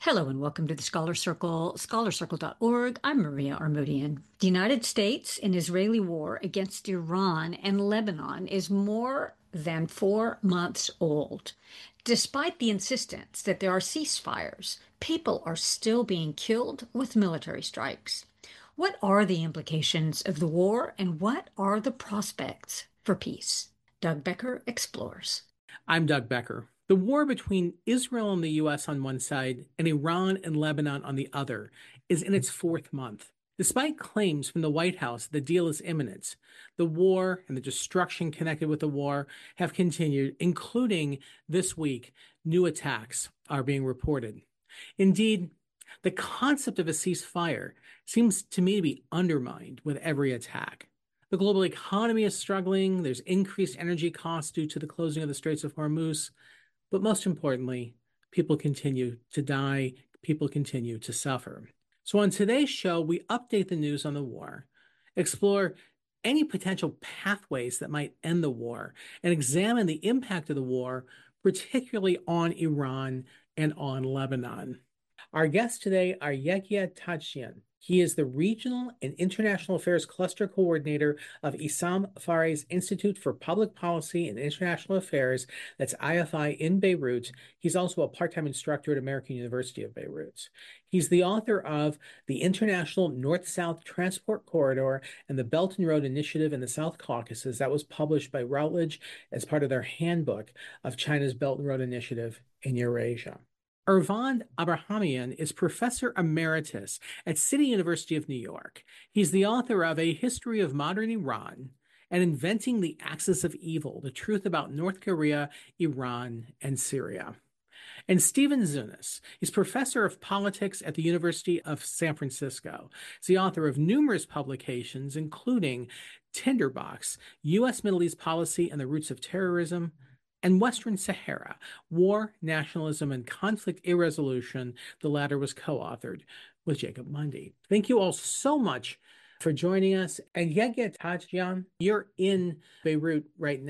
Hello and welcome to the Scholar Circle, scholarcircle.org. I'm Maria Armoudian. The United States and Israeli war against Iran and Lebanon is more than 4 months old. Despite the insistence that there are ceasefires, people are still being killed with military strikes. What are the implications of the war and what are the prospects for peace? Doug Becker explores. I'm Doug Becker. The war between Israel and the U.S. on one side and Iran and Lebanon on the other is in its fourth month. Despite claims from the White House the deal is imminent, the war and the destruction connected with the war have continued, including this week, new attacks are being reported. Indeed, the concept of a ceasefire seems to me to be undermined with every attack. The global economy is struggling. There's increased energy costs due to the closing of the Straits of Hormuz. But most importantly, people continue to die. People continue to suffer. So on today's show, we update the news on the war, explore any potential pathways that might end the war, and examine the impact of the war, particularly on Iran and on Lebanon. Our guests today are Yehia Tadjian. He is the Regional and International Affairs Cluster Coordinator of Issam Fares Institute for Public Policy and International Affairs, that's IFI in Beirut. He's also a part-time instructor at American University of Beirut. He's the author of The International North-South Transport Corridor and the Belt and Road Initiative in the South Caucasus. That was published by Routledge as part of their handbook of China's Belt and Road Initiative in Eurasia. Ervand Abrahamian is professor emeritus at City University of New York. He's the author of A History of Modern Iran and Inventing the Axis of Evil, The Truth About North Korea, Iran, and Syria. And Stephen Zunes. He's professor of politics at the University of San Francisco. He's the author of numerous publications, including Tinderbox, U.S. Middle East Policy and the Roots of Terrorism, and Western Sahara, War, Nationalism, and Conflict Irresolution. The latter was co-authored with Jacob Mundy. Thank you all so much for joining us. And Yehia Tadjian, you're in Beirut right now.